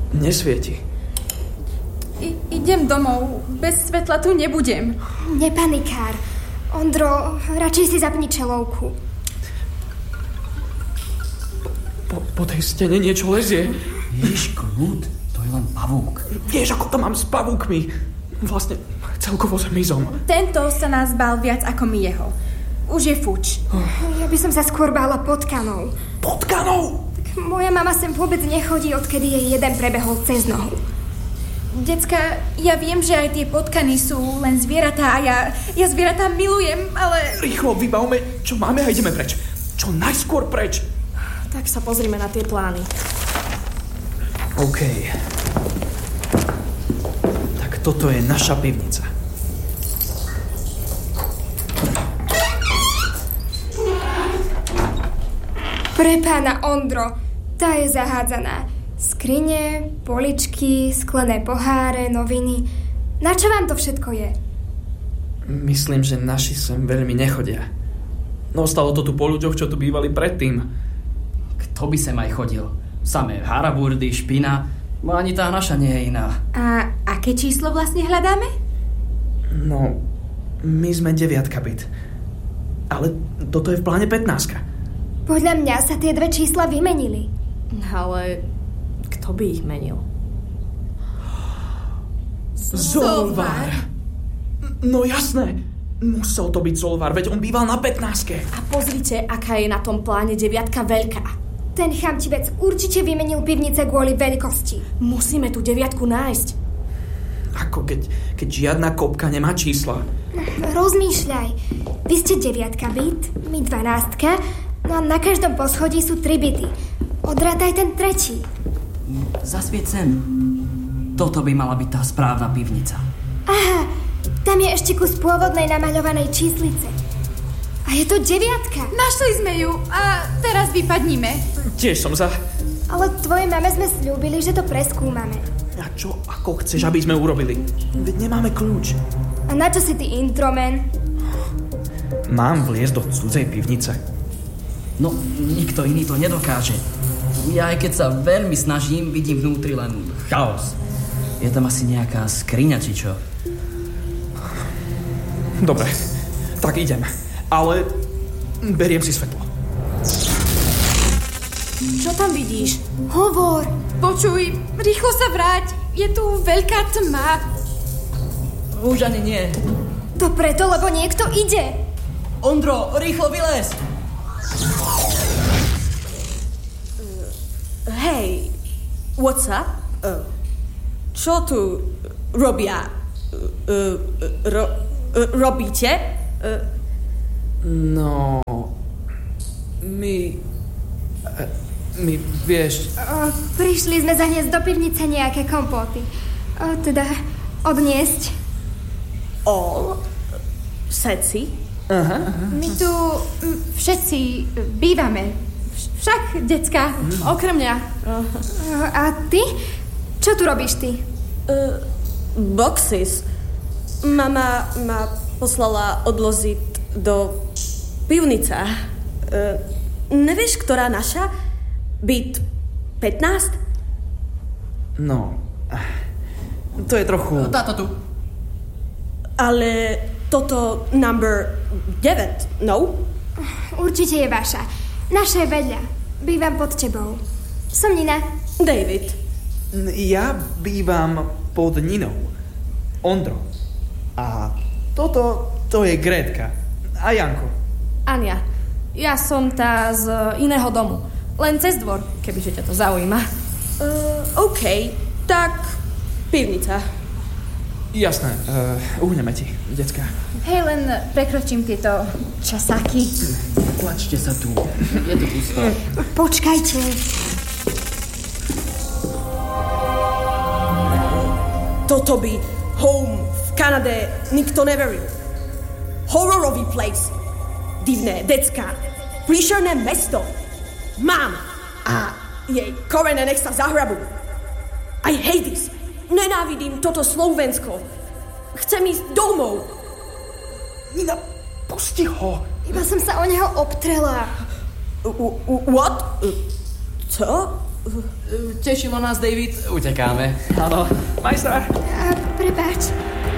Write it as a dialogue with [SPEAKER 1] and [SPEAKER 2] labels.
[SPEAKER 1] nesvieti.
[SPEAKER 2] Idem domov. Bez svetla tu nebudem.
[SPEAKER 3] Nepanikár. Ondro, radšej si zapni čelovku.
[SPEAKER 1] Po tej stene niečo lezie.
[SPEAKER 4] Víš, kľud, to je len pavúk.
[SPEAKER 1] Vieš, ako to mám s pavúkmi. Vlastne celkovo s hmyzom.
[SPEAKER 2] Tento sa nás bál viac ako my jeho. Už je fuč.
[SPEAKER 3] Ja by som sa skôr bála potkanov.
[SPEAKER 1] Potkanov?
[SPEAKER 3] Moja mama sem vôbec nechodí, odkedy jej jeden prebehol cez nohu.
[SPEAKER 2] Decka, ja viem, že aj tie potkany sú len zvieratá a ja zvieratá milujem, ale...
[SPEAKER 1] Rýchlo vybavme, čo máme a ideme preč. Čo najskôr preč.
[SPEAKER 5] Tak sa pozrime na tie plány.
[SPEAKER 1] OK. Tak toto je naša pivnica.
[SPEAKER 3] Prepána, Ondro, tá je zahádzaná. Skrine, poličky, sklené poháre, noviny. Na čo vám to všetko je?
[SPEAKER 1] Myslím, že naši sem veľmi nechodia. No ostalo to tu po ľuďoch, čo tu bývali predtým.
[SPEAKER 4] Kto by sem aj chodil? Samé haraburdy, špina, no ani tá naša nie je iná.
[SPEAKER 2] A aké číslo vlastne hľadáme?
[SPEAKER 1] No, my sme 9 byt. Ale toto je v pláne 15.
[SPEAKER 3] Podľa mňa sa tie dve čísla vymenili.
[SPEAKER 5] Ale kto by ich menil?
[SPEAKER 1] Zolvar. No jasné. Musel to byť Zolvar, veď on býval na 15.
[SPEAKER 5] A pozrite, aká je na tom pláne 9 veľká.
[SPEAKER 3] Ten chamtivec určite vymenil pivnice kvôli veľkosti.
[SPEAKER 5] Musíme tú 9 nájsť.
[SPEAKER 1] Ako keď žiadna kopka nemá čísla.
[SPEAKER 3] Rozmýšľaj. Vy ste 9 byt, my 12, no a na každom poschodí sú 3 byty. Odrátaj ten tretí.
[SPEAKER 4] Zasvieť sem. Toto by mala byť tá správna pivnica.
[SPEAKER 3] Aha, tam je ešte kus pôvodnej namaľovanej číslice. A je to 9.
[SPEAKER 2] Našli sme ju a teraz vypadníme.
[SPEAKER 1] Tiež som za.
[SPEAKER 3] Ale tvojej mame sme sľúbili, že to preskúmame.
[SPEAKER 1] A čo, ako chceš, aby sme urobili? Veď nemáme kľúč.
[SPEAKER 3] A na čo si ty introman?
[SPEAKER 1] Mám vliesť do cudzej pivnice.
[SPEAKER 4] No, nikto iný to nedokáže. Ja aj keď sa veľmi snažím, vidím vnútri len chaos. Je tam asi nejaká skriňa, či čo?
[SPEAKER 1] Dobre, tak idem. Ale beriem si svetlo.
[SPEAKER 5] Čo tam vidíš?
[SPEAKER 3] Hovor!
[SPEAKER 2] Počuj, rýchlo sa vráť. Je tu veľká tma.
[SPEAKER 4] Už ani nie.
[SPEAKER 3] To preto, lebo niekto ide.
[SPEAKER 4] Ondro, rýchlo vylez!
[SPEAKER 5] Hej, what's up? Čo tu robia? Robíte?
[SPEAKER 1] No... My, vieš...
[SPEAKER 3] Prišli sme zaniesť do pivnice nejaké kompóty. Teda odniesť.
[SPEAKER 5] All? Všetci?
[SPEAKER 1] Aha.
[SPEAKER 2] My tu všetci bývame. Však, decka.
[SPEAKER 5] Okrem mňa.
[SPEAKER 3] A ty? Čo tu robíš ty?
[SPEAKER 5] Boxes. Mama ma poslala odložiť do pivnica. Nevieš, ktorá naša? Byt 15?
[SPEAKER 1] No... To je trochu...
[SPEAKER 4] Táto tu.
[SPEAKER 5] Ale toto number 9, no?
[SPEAKER 3] Určite je vaša. Naša je vedľa. Bývam pod tebou. Som Nina.
[SPEAKER 5] David.
[SPEAKER 1] Ja bývam pod Ninou. Ondro. A toto, to je Grétka. A Janko.
[SPEAKER 5] Ania. Ja som tá z iného domu. Len cez dvor, kebyže ťa to zaujíma. OK. Tak pivnica.
[SPEAKER 1] Jasné. Uhneme ti, decka.
[SPEAKER 2] Hej, len prekročím tieto časáky.
[SPEAKER 4] Tlačte sa tu. Je tu pusto.
[SPEAKER 3] Počkajte.
[SPEAKER 5] Toto by home v Kanade nikto neveril. Hororový place. Divné decka. Príšerné mesto. Mám. A jej korene nech sa zahrabu. I hate this. Nenávidím toto Slovensko. Chcem ísť domov.
[SPEAKER 1] Nina, pusti ho.
[SPEAKER 3] Iba som sa o neho obtrela.
[SPEAKER 5] What? Co?
[SPEAKER 4] Tešilo nás, David. Utekáme.
[SPEAKER 1] Áno, maj sa.
[SPEAKER 2] Prepáč.